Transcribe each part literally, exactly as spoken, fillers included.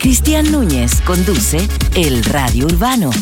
Cristian Núñez conduce el Radio Urbano.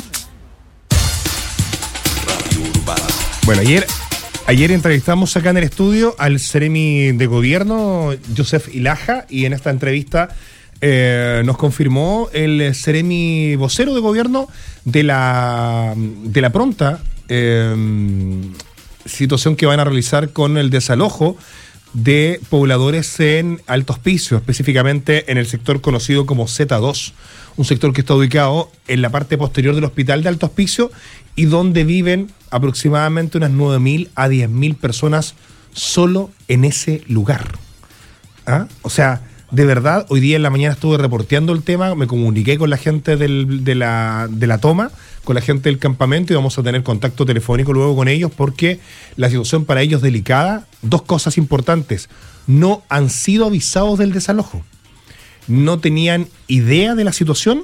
Bueno, ayer, ayer entrevistamos acá en el estudio al Seremi de Gobierno, Joseph Ilaja, y en esta entrevista eh, nos confirmó el Seremi vocero de Gobierno de la, de la pronta eh, situación que van a realizar con el desalojo de pobladores en Alto Hospicio, específicamente en el sector conocido como Z dos, un sector que está ubicado en la parte posterior del hospital de Alto Hospicio y donde viven aproximadamente unas nueve mil a diez mil personas solo en ese lugar. ¿Ah? O sea, de verdad, hoy día en la mañana estuve reporteando el tema, me comuniqué con la gente del, de, la, de la toma, con la gente del campamento, y vamos a tener contacto telefónico luego con ellos porque la situación para ellos es delicada. Dos cosas importantes: no han sido avisados del desalojo, no tenían idea de la situación,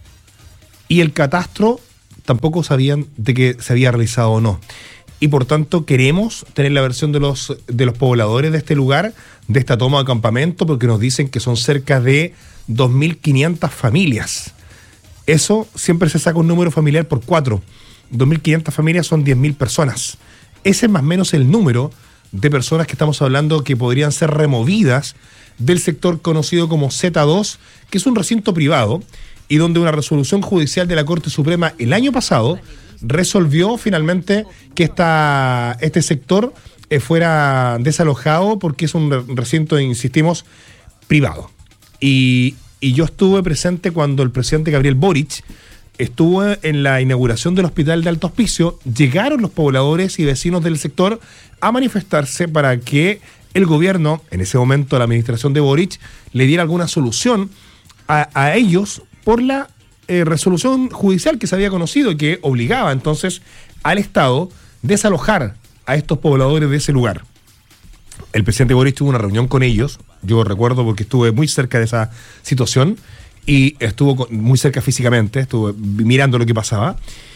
y el catastro tampoco sabían de que se había realizado o no. Y por tanto queremos tener la versión de los, de los pobladores de este lugar, de esta toma de campamento, porque nos dicen que son cerca de dos mil quinientas familias. Eso siempre se saca un número familiar por cuatro. dos mil quinientas familias son diez mil personas. Ese es más o menos el número de personas que estamos hablando que podrían ser removidas del sector conocido como Z dos, que es un recinto privado y donde una resolución judicial de la Corte Suprema el año pasado resolvió finalmente que esta, este sector eh, fuera desalojado porque es un recinto, insistimos, privado. Y, y yo estuve presente cuando el presidente Gabriel Boric estuvo en la inauguración del hospital de Alto Hospicio. Llegaron los pobladores y vecinos del sector a manifestarse para que el gobierno, en ese momento la administración de Boric, le diera alguna solución a, a ellos por la Eh, resolución judicial que se había conocido y que obligaba entonces al Estado desalojar a estos pobladores de ese lugar. El presidente Boric tuvo una reunión con ellos, yo recuerdo porque estuve muy cerca de esa situación y estuvo con, muy cerca físicamente, estuve mirando lo que pasaba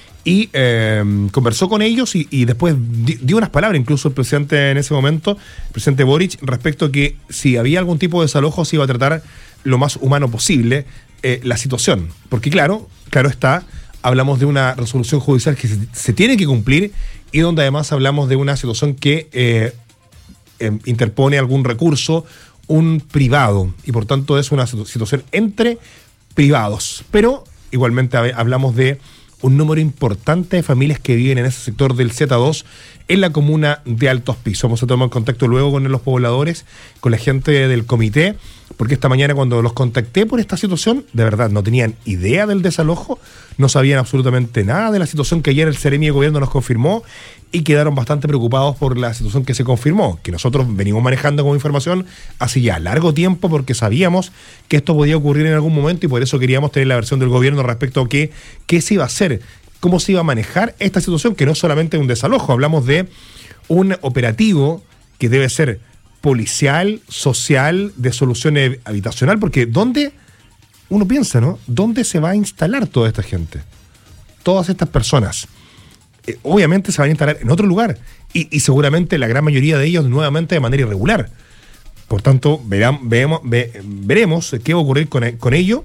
y eh, conversó con ellos y, y después di, dio unas palabras, incluso el presidente en ese momento, el presidente Boric, respecto a que si había algún tipo de desalojo se iba a tratar lo más humano posible Eh, la situación, porque claro, claro está, hablamos de una resolución judicial que se, se tiene que cumplir y donde además hablamos de una situación que eh, eh, interpone algún recurso, un privado, y por tanto es una situación entre privados, pero igualmente hablamos de un número importante de familias que viven en ese sector del Z dos en la comuna de Alto Hospicio. Vamos a tomar contacto luego con los pobladores, con la gente del comité, porque esta mañana cuando los contacté por esta situación, de verdad no tenían idea del desalojo, no sabían absolutamente nada de la situación que ayer el Seremi de Gobierno nos confirmó y quedaron bastante preocupados por la situación que se confirmó, que nosotros venimos manejando como información hace ya largo tiempo porque sabíamos que esto podía ocurrir en algún momento y por eso queríamos tener la versión del gobierno respecto a qué, qué se iba a hacer, cómo se iba a manejar esta situación, que no es solamente un desalojo, hablamos de un operativo que debe ser policial, social, de solución habitacional, porque ¿dónde, uno piensa, ¿no? ¿Dónde se va a instalar toda esta gente? Todas estas personas. Eh, obviamente se van a instalar en otro lugar y, y seguramente la gran mayoría de ellos nuevamente de manera irregular. Por tanto, verán, veamos, ve, veremos qué va a ocurrir con, con ello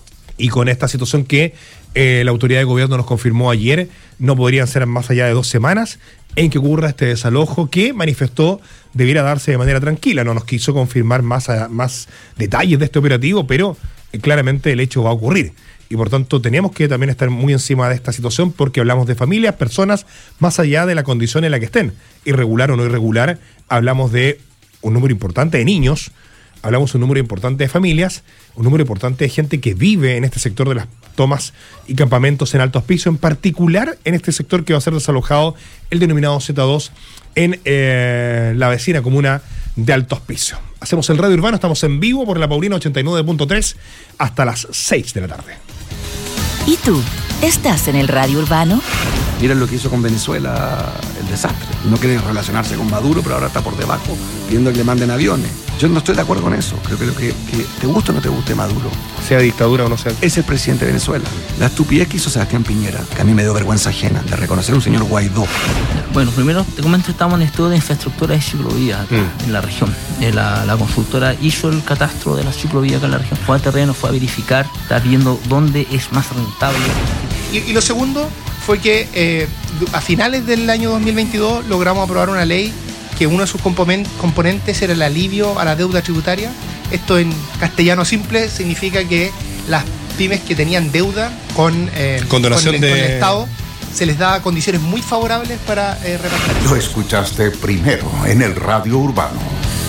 y con esta situación que eh, la autoridad de gobierno nos confirmó ayer. No podrían ser más allá de dos semanas en que ocurra este desalojo que manifestó debiera darse de manera tranquila. No nos quiso confirmar más, a, más detalles de este operativo, pero eh, claramente el hecho va a ocurrir. Y por tanto tenemos que también estar muy encima de esta situación porque hablamos de familias, personas, más allá de la condición en la que estén, irregular o no irregular, hablamos de un número importante de niños, hablamos de un número importante de familias, un número importante de gente que vive en este sector de las tomas y campamentos en Alto Hospicio, en particular en este sector que va a ser desalojado, el denominado Z dos, en eh, la vecina comuna de Alto Hospicio. Hacemos el Radio Urbano, estamos en vivo por la Paulina ochenta y nueve punto tres hasta las seis de la tarde. ¿Y tú? ¿Estás en el Radio Urbano? Mira lo que hizo con Venezuela el desastre. No quiere relacionarse con Maduro, pero ahora está por debajo pidiendo que le manden aviones. Yo no estoy de acuerdo con eso. Creo, creo que, que te guste o no te guste Maduro, sea dictadura o no sea. es el presidente de Venezuela. La estupidez que hizo Sebastián Piñera, que a mí me dio vergüenza ajena de reconocer a un señor Guaidó. Bueno, primero te comento, estamos en estudio de infraestructura de ciclovías acá mm. en la región. Eh, la, la consultora hizo el catastro de la ciclovía acá en la región. Fue a terreno, fue a verificar, está viendo dónde es más rentable. Y, y lo segundo fue que eh, a finales del año dos mil veintidós logramos aprobar una ley que uno de sus componentes era el alivio a la deuda tributaria. Esto en castellano simple significa que las pymes que tenían deuda con, eh, con, donación con, de... con el Estado se les da condiciones muy favorables para eh, repartir. Lo escuchaste primero en el Radio Urbano.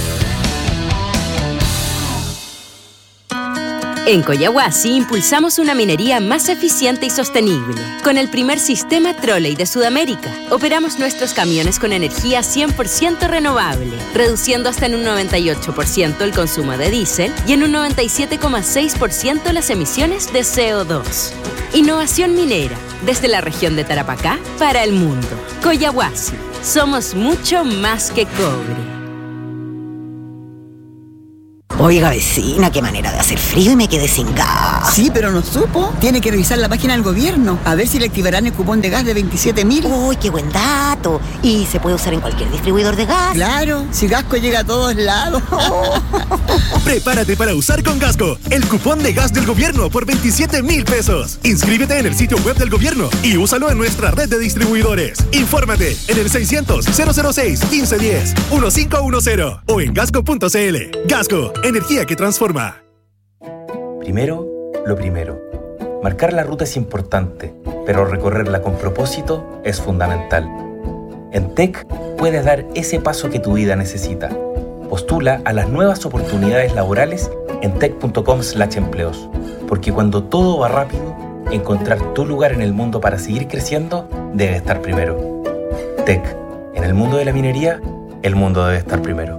En Collahuasi impulsamos una minería más eficiente y sostenible. Con el primer sistema Trolley de Sudamérica, operamos nuestros camiones con energía cien por ciento renovable, reduciendo hasta en un noventa y ocho por ciento el consumo de diésel y en un noventa y siete coma seis por ciento las emisiones de C O dos. Innovación minera, desde la región de Tarapacá para el mundo. Collahuasi, somos mucho más que cobre. Oiga, vecina, qué manera de hacer frío y me quedé sin gas. Sí, pero no supo. Tiene que revisar la página del gobierno, a ver si le activarán el cupón de gas de veintisiete mil. Uy, qué buen dato. ¿Y se puede usar en cualquier distribuidor de gas? Claro, si Gasco llega a todos lados. Prepárate para usar con Gasco el cupón de gas del gobierno por veintisiete mil pesos. Inscríbete en el sitio web del gobierno y úsalo en nuestra red de distribuidores. Infórmate en el seiscientos, cero cero seis, quince diez, quince diez o en gasco punto c l. Gasco, energía que transforma. Primero, lo primero. Marcar la ruta es importante, pero recorrerla con propósito es fundamental. En T E C puedes dar ese paso que tu vida necesita. Postula a las nuevas oportunidades laborales en tec punto com slash empleos, porque cuando todo va rápido, encontrar tu lugar en el mundo para seguir creciendo debe estar primero. T E C, en el mundo de la minería, el mundo debe estar primero.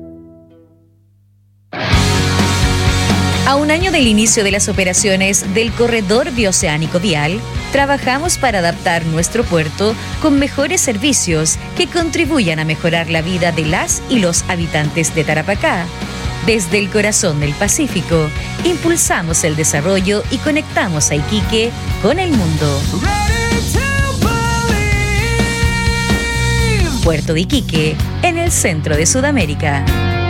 A un año del inicio de las operaciones del Corredor Bioceánico Vial, trabajamos para adaptar nuestro puerto con mejores servicios que contribuyan a mejorar la vida de las y los habitantes de Tarapacá. Desde el corazón del Pacífico, impulsamos el desarrollo y conectamos a Iquique con el mundo. Puerto de Iquique, en el centro de Sudamérica.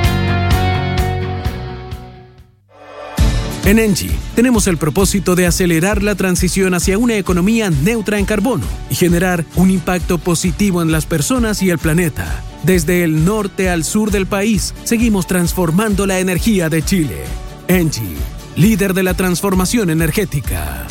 En Engie tenemos el propósito de acelerar la transición hacia una economía neutra en carbono y generar un impacto positivo en las personas y el planeta. Desde el norte al sur del país, seguimos transformando la energía de Chile. Engie, líder de la transformación energética.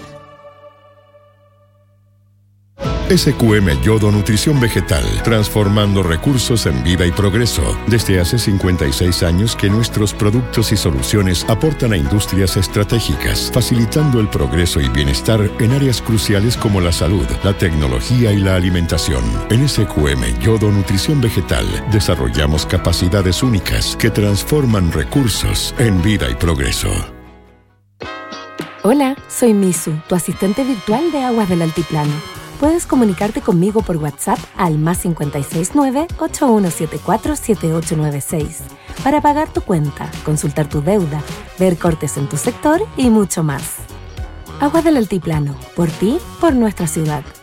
S Q M Yodo Nutrición Vegetal, transformando recursos en vida y progreso. Desde hace cincuenta y seis años que nuestros productos y soluciones aportan a industrias estratégicas, facilitando el progreso y bienestar en áreas cruciales como la salud, la tecnología y la alimentación. En S Q M Yodo Nutrición Vegetal, desarrollamos capacidades únicas que transforman recursos en vida y progreso. Hola, soy Misu, tu asistente virtual de Aguas del Altiplano. Puedes comunicarte conmigo por WhatsApp al más cinco seis nueve, ocho uno siete cuatro, siete ocho nueve seis para pagar tu cuenta, consultar tu deuda, ver cortes en tu sector y mucho más. Aguas del Altiplano, por ti, por nuestra ciudad.